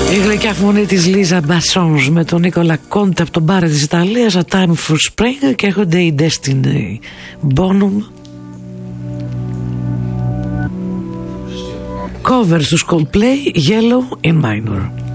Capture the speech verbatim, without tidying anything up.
Η γλυκιά φωνή της Λίζα Μπασόνς με τον Νίκολα Κόντε από τον μπάρε της Ιταλίας, A Time for Spring, και έρχονται οι Destiny Bonum. Cover στους Coldplay, Yellow in Minor.